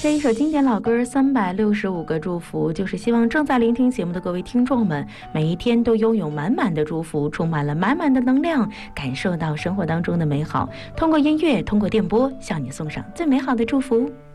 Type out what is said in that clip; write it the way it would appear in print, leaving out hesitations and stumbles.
这一首经典老歌365个祝福，就是希望正在聆听节目的各位听众们，每一天都拥有满满的祝福，充满了满满的能量，感受到生活当中的美好。通过音乐，通过电波，向你送上最美好的祝福。